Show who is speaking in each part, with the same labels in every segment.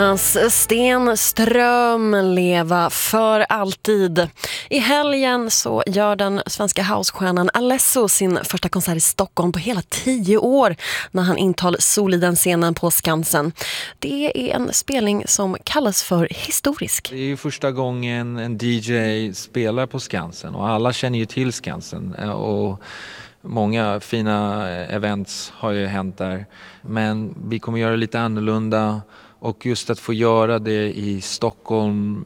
Speaker 1: Sten Ström leva för alltid. I helgen så gör den svenska housestjärnan Alesso sin första konsert i Stockholm på hela 10 år när han intar Soliden-scenen på Skansen. Det är en spelning som kallas för historisk.
Speaker 2: Det är ju första gången en DJ spelar på Skansen och alla känner ju till Skansen och många fina events har ju hänt där. Men vi kommer göra det lite annorlunda. Och just att få göra det i Stockholm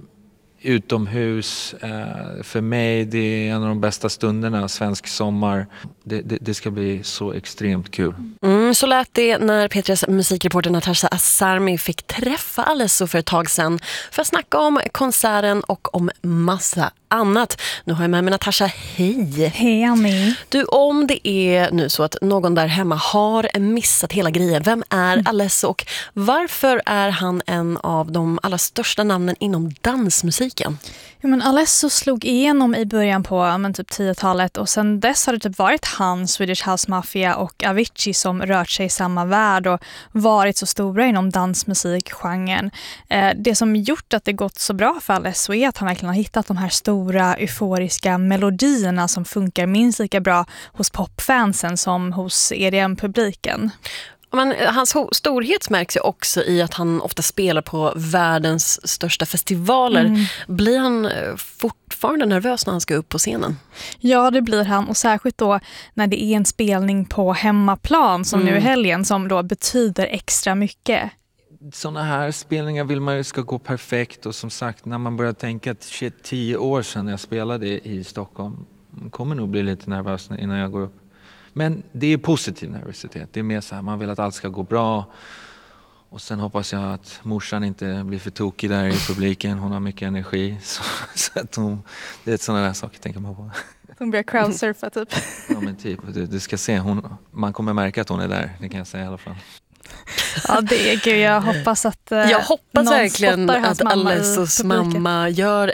Speaker 2: utomhus, för mig det är en av de bästa stunderna, svensk sommar. Det ska bli så extremt kul.
Speaker 1: Så lät det när P3s musikreporter Natasha Asarmi fick träffa Alesso för ett tag sedan för att snacka om konserten och om massa annat. Nu har jag med mig Natasha. Hej!
Speaker 3: Hej Annie!
Speaker 1: Du, om det är nu så att någon där hemma har missat hela grejen, vem är Alesso och varför är han en av de allra största namnen inom dansmusiken?
Speaker 3: Ja, men Alesso slog igenom i början på typ 10-talet och sen dess har det typ varit han, Swedish House Mafia och Avicii som rört sig i samma värld och varit så stora inom dansmusikgenren. Det som gjort att det gått så bra för Alesso är att han verkligen har hittat de här stora euforiska melodierna som funkar minst lika bra hos popfansen som hos EDM-publiken.
Speaker 1: Men hans storhet märks ju också i att han ofta spelar på världens största festivaler. Blir han fortfarande nervös när han ska upp på scenen?
Speaker 3: Ja, det blir han. Och särskilt då när det är en spelning på hemmaplan som nu i helgen som då betyder extra mycket.
Speaker 2: Sådana här spelningar vill man ju ska gå perfekt och som sagt när man börjar tänka att 10 år sedan jag spelade i Stockholm kommer nog bli lite nervös innan jag går upp. Men det är positiv nervositet. Det är mer så här, man vill att allt ska gå bra. Och sen hoppas jag att morsan inte blir för tokig där i publiken. Hon har mycket energi. Så att det är sådana där saker tänker man på.
Speaker 3: Hon börjar crowdsurfa typ.
Speaker 2: Ja men typ, du ska se. Man kommer märka att hon är där, det kan jag säga i alla fall.
Speaker 3: Ja, det är gud. Jag hoppas att
Speaker 1: jag hoppas verkligen att
Speaker 3: Alessos
Speaker 1: mamma gör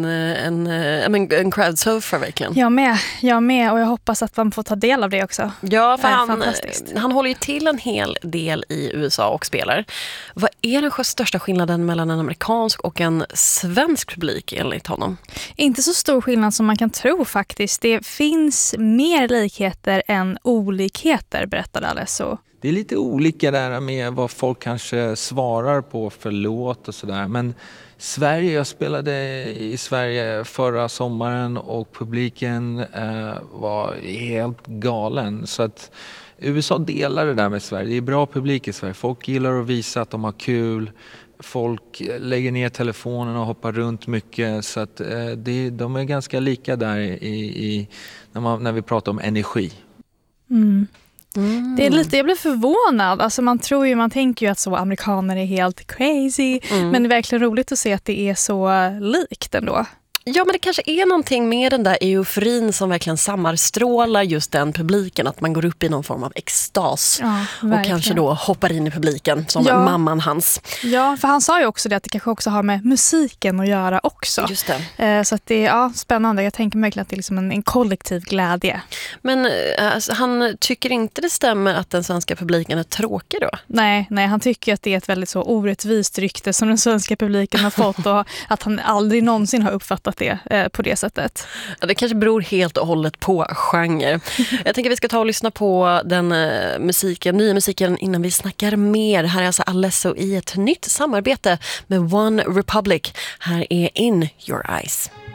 Speaker 1: en crowdsurfer verkligen.
Speaker 3: Jag med och jag hoppas att man får ta del av det också.
Speaker 1: Ja, för han håller ju till en hel del i USA och spelar. Vad är den största skillnaden mellan en amerikansk och en svensk publik enligt honom?
Speaker 3: Inte så stor skillnad som man kan tro faktiskt. Det finns mer likheter än olikheter, berättade Alesso.
Speaker 2: Det är lite olika där med vad folk kanske svarar på för låt och sådär. Men jag spelade i Sverige förra sommaren och publiken var helt galen. Så att USA delar det där med Sverige. Det är bra publik i Sverige. Folk gillar att visa att de har kul. Folk lägger ner telefonen och hoppar runt mycket. Så att de är ganska lika där när vi pratar om energi.
Speaker 3: Det är lite, jag blir förvånad. Alltså man tänker ju att så amerikaner är helt crazy. Men det är verkligen roligt att se att det är så likt ändå.
Speaker 1: Ja, men det kanske är någonting med den där euforin som verkligen sammanstrålar just den publiken. Att man går upp i någon form av extas och kanske då hoppar in i publiken som mamman hans.
Speaker 3: Ja, för han sa ju också det att det kanske också har med musiken att göra också.
Speaker 1: Just det.
Speaker 3: Så att det är spännande. Jag tänker verkligen att det är liksom en kollektiv glädje.
Speaker 1: Men alltså, han tycker inte det stämmer att den svenska publiken är tråkig då?
Speaker 3: Nej, han tycker att det är ett väldigt så orättvist rykte som den svenska publiken har fått och att han aldrig någonsin har uppfattat det på det sättet.
Speaker 1: Ja, det kanske beror helt och hållet på genre. Jag tänker att vi ska ta och lyssna på den nya musiken innan vi snackar mer. Här är alltså Alesso i ett nytt samarbete med One Republic. Här är In Your Eyes.